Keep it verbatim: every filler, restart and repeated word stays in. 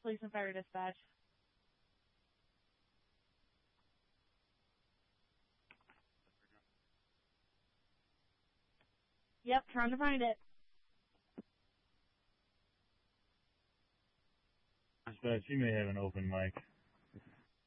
Police and Fire Dispatch. Yep, trying to find it. Dispatch, you may have an open mic.